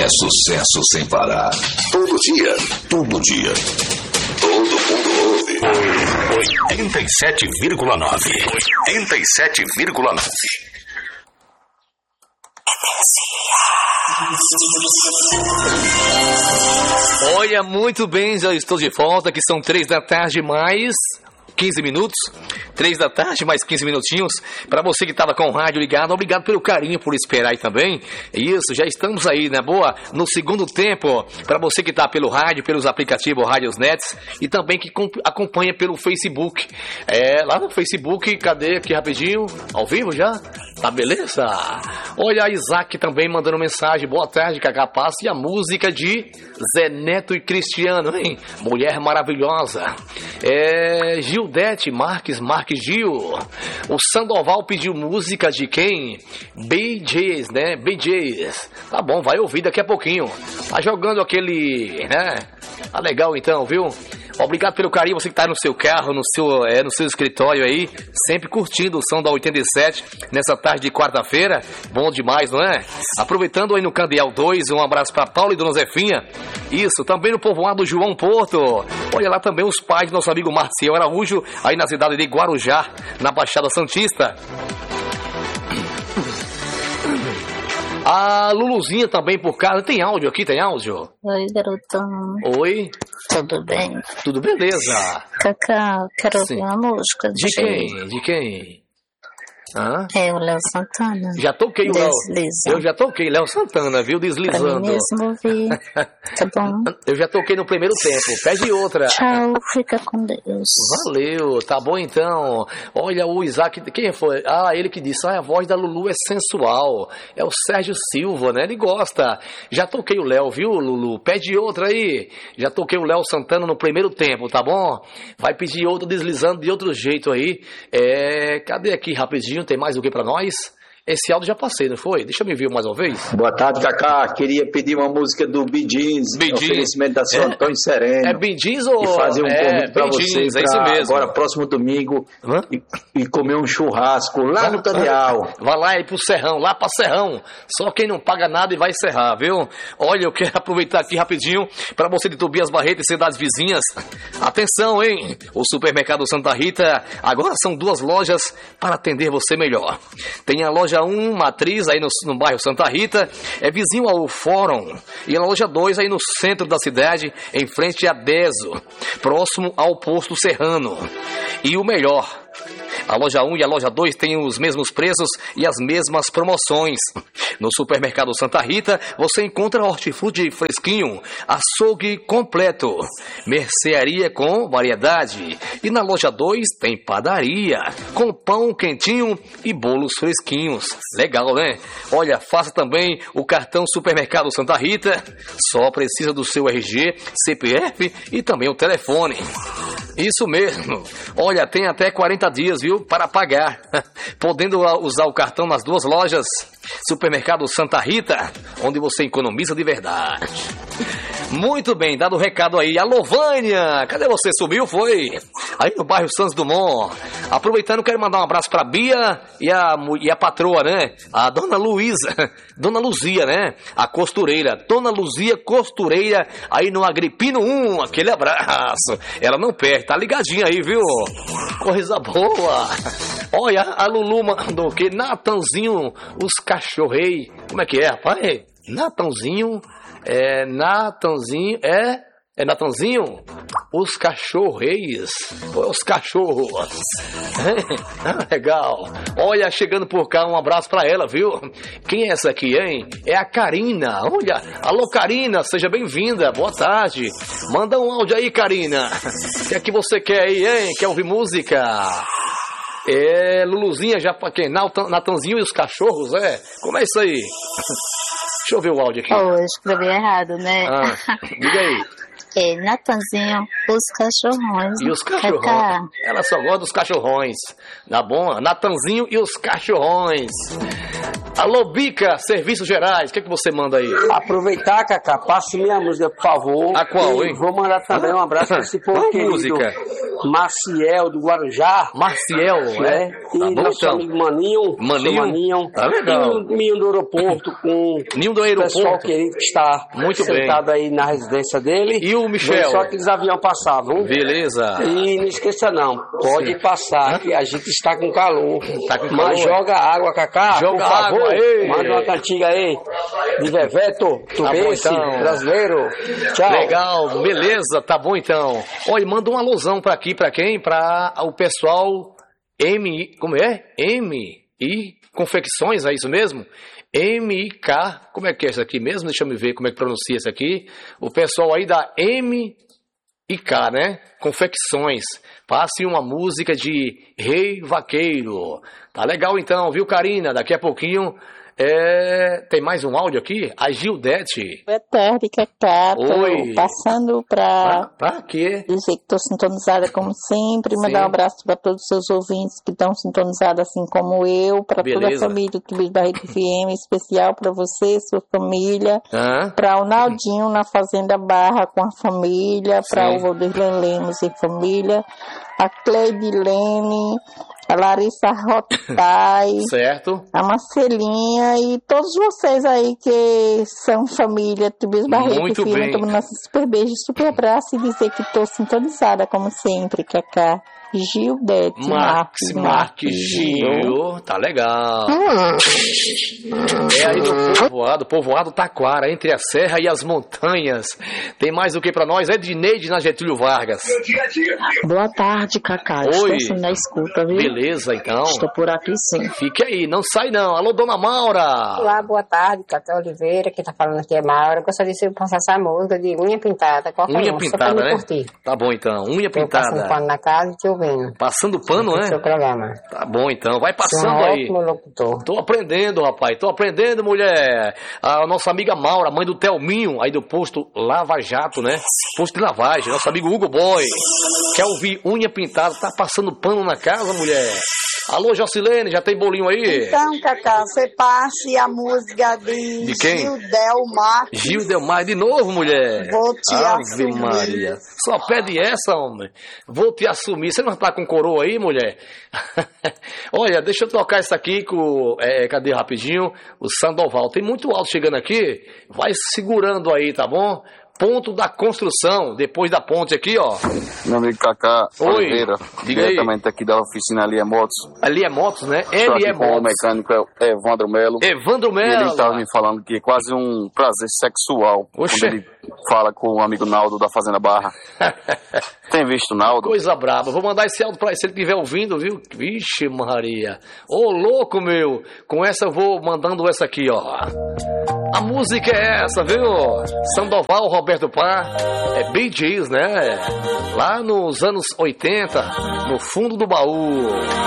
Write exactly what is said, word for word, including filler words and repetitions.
É sucesso sem parar. Todo dia. Todo dia. Todo mundo ouve. oitenta e sete vírgula nove. oitenta e sete vírgula nove. Olha, muito bem, já estou de volta, que são três da tarde mais quinze minutos. Três da tarde, mais quinze minutinhos. Para você que estava com o rádio ligado, obrigado pelo carinho, por esperar aí também. Isso, já estamos aí, né? Boa, no segundo tempo. Para você que está pelo rádio, pelos aplicativos Rádios Nets e também que acompanha pelo Facebook. É, lá no Facebook, cadê aqui rapidinho? Ao vivo já? Tá beleza? Olha, a Isaac também mandando mensagem. Boa tarde, Cacá Paz. E a música de Zé Neto e Cristiano, hein? Mulher maravilhosa. É, Gildete Marques, Marques Gil. O Sandoval pediu música de quem? B Js, né? B Js. Tá bom, vai ouvir daqui a pouquinho. Tá jogando aquele, né? Tá legal então, viu? Obrigado pelo carinho, você que tá no seu carro, no seu, é, no seu escritório aí, sempre curtindo o som da oitenta e sete nessa tarde de quarta-feira. Bom demais, não é? Aproveitando aí no Candeal dois, um abraço pra Paulo e Dona Zefinha. Isso, também no povoado João Porto. Olha lá também os pais do nosso amigo Marcial Araújo, aí na cidade de Guarujá, na Baixada Santista. A Luluzinha também por casa. Tem áudio aqui? Tem áudio? Oi, garotão. Oi. Tudo bem? Tudo beleza. Cacá, quero Sim. ouvir uma música. De quem? De quem? Hã? É o Léo Santana. Já toquei o Léo. Desliza. Eu já toquei Léo Santana, viu? Pra Deslizando. mim mesmo ouvir. Tá bom? Eu já toquei no primeiro tempo. Pede outra. Tchau, fica com Deus. Valeu, tá bom então. Olha o Isaac, quem foi? Ah, ele que disse, ah, a voz da Lulu é sensual. É o Sérgio Silva, né? Ele gosta. Já toquei o Léo, viu, Lulu? Pede outra aí. Já toquei o Léo Santana no primeiro tempo, tá bom? Vai pedir outra deslizando de outro jeito aí. É, cadê aqui rapidinho? Tem mais o que pra nós? Esse áudio já passei, não foi? Deixa eu me ver mais uma vez. Boa tarde, Cacá. Queria pedir uma música do Bee Gees, Bee Gees. oferecimento da senhora É? Antônio Sereno. É Bee Gees ou... E fazer um é, convite pra Bee vocês Gees, é isso pra mesmo. agora, próximo domingo, Hã? e, e comer um churrasco lá no Candeal. Vai lá e pro Serrão, lá pra Serrão. Só quem não paga nada e vai serrar, viu? Olha, eu quero aproveitar aqui rapidinho pra você de Tobias Barreto e cidades vizinhas. Atenção, hein? O Supermercado Santa Rita agora são duas lojas para atender você melhor. Tem a loja um, Matriz, aí no, no bairro Santa Rita, é vizinho ao Fórum. E a loja dois aí no centro da cidade, em frente a Deso, próximo ao posto Serrano. E o melhor, a loja um e a loja dois têm os mesmos preços e as mesmas promoções. No Supermercado Santa Rita, você encontra hortifruti fresquinho, açougue completo, mercearia com variedade. E na loja dois tem padaria, com pão quentinho e bolos fresquinhos. Legal, né? Olha, faça também o cartão Supermercado Santa Rita. Só precisa do seu R G, C P F e também o telefone. Isso mesmo. Olha, tem até quarenta dias, viu, para pagar. Podendo usar o cartão nas duas lojas. Supermercado Santa Rita, onde você economiza de verdade. Muito bem, dado o recado aí. Alô, Vânia, cadê você? Sumiu, foi? Aí no bairro Santos Dumont. Aproveitando, quero mandar um abraço pra Bia e a, e a patroa, né? A dona Luísa, dona Luzia, né? A costureira, dona Luzia Costureira, aí no Agripino um, aquele abraço. Ela não perde, tá ligadinha aí, viu? Coisa boa. Olha, a Lulu mandou o quê? Natanzinho, os cachorrei. Como é que é, rapaz? Natanzinho, é, Natanzinho, é, é Natanzinho? Os cachorreis, os cachorros. Ah, legal. Olha, chegando por cá, um abraço pra ela, viu? Quem é essa aqui, hein? É a Karina. Olha, alô Karina, seja bem-vinda, boa tarde. Manda um áudio aí, Karina. O que é que você quer aí, hein? Quer ouvir música? É, Luluzinha já pra quem? Natanzinho e os cachorros, é? Como é isso aí? Deixa eu ver o áudio aqui. Oh, eu escrevi errado, né? Ah, diga aí. É Natanzinho, os cachorrões. E os cachorrões. Cacá. Ela só gosta dos cachorrões. Tá bom? Natanzinho e os cachorrões. Alô, Bica, Serviços Gerais. O que é que você manda aí? Aproveitar, Cacá, passe minha música, por favor. A qual, e hein? Vou mandar também um abraço pra esse povo Qual querido. música? Maciel do Guarujá. Marciel, né? é? E Tá bom, nosso então. amigo Maninho. Maninho? seu Maninho. Tá legal. E o Ninho do Aeroporto com Ninho do o pessoal Aeroporto. querido que está Muito bem. sentado aí na residência dele. E o Michel? Vem só aqueles aviões passavam. Beleza. E não esqueça não, pode Sim. passar, Hã? que a gente está com calor. Tá com Mas calor? joga água, Cacá, Joga por favor. água aí. Manda uma cantiga aí de Veveto, Tubense, Tá bom, então. brasileiro. Tchau. Legal, beleza, tá bom então. Olha, manda um alusão pra aqui, pra quem? Pra o pessoal M, como é? M I Confecções, é isso mesmo? M I K, como é que é isso aqui mesmo? Deixa eu ver como é que pronuncia isso aqui. O pessoal aí da M I K, né? Confecções. Passe uma música de Rei Vaqueiro. Tá legal então, viu, Karina? Daqui a pouquinho... É... Tem mais um áudio aqui? A Gildete. Boa tarde, Cacá. Tô Oi. passando pra Pra, pra quê? dizer que tô sintonizada como sempre, mandar Sim. um abraço para todos os seus ouvintes que estão sintonizados assim como eu, para toda a Beleza. família do Tubi Barreto F M, em especial para você, sua família, Hã? para o Naldinho na Fazenda Barra com a família, para Sim. o Valdir Lemos e família, a Cleide Lene, a Larissa Rotai, Certo. a Marcelinha e todos vocês aí que são família Tubi Barreto Muito F M. bem. Tô nosso super beijo, super abraço e dizer que tô sintonizada como sempre, Cacá. Gildete Max, Marques Marques Gil, tá legal. É aí do povoado, povoado Taquara, entre a serra e as montanhas. Tem mais o que pra nós? É de Neide na Getúlio Vargas. Boa tarde, Cacá. Oi. Estou sim na escuta, viu? Beleza, então. Estou por aqui sim. Fique aí, não sai não. Alô, Dona Maura. Olá, boa tarde, Cacá Oliveira, quem tá falando aqui é Maura. Eu gostaria de você passar essa música de unha pintada, qualquer Unha uma, só pintada, pra me né? curtir. Tá bom então, unha Eu passando pintada. pano na casa e te ouvindo. Passando pano, no né? seu programa. Tá bom então, vai Você é passando um aí. ótimo locutor. Tô aprendendo, rapaz, tô aprendendo, mulher. A nossa amiga Maura, mãe do Telminho, aí do posto Lava Jato, né? Posto de lavagem, nosso amigo Hugo Boy. Quer ouvir unha pintada, tá passando pano na casa, mulher? Alô, Jocilene, já tem bolinho aí? Então, Cacá, você passe a música de, De quem? Gildel Marques. Gil Delmar de novo, mulher. Vou te Ave assumir. Maria. Só pede essa, homem. Vou te assumir. Você não tá com coroa aí, mulher? Olha, deixa eu tocar isso aqui com... É, cadê rapidinho? O Sandoval. Tem muito alto chegando aqui. Vai segurando aí, tá bom? Ponto da construção. Depois da ponte aqui, ó. Meu amigo Cacá Oi. Oliveira, Diga aí. diretamente aqui da oficina Ali é Motos. Ali é Motos, né? Estou Ele aqui é com o Motos. mecânico é Evandro Melo. Evandro E ele Melo. estava me falando que é quase um prazer sexual Oxê. quando ele fala com o amigo Naldo da Fazenda Barra. Tem visto o Naldo? Coisa braba. Vou mandar esse áudio pra ele, se ele estiver ouvindo, viu? Vixe, Maria. Ô, louco, meu. Com essa eu vou mandando essa aqui, ó. A música é essa, viu? Sandoval, Roberto Pá. É Bee Gees, né? Lá nos anos oitenta, no fundo do baú.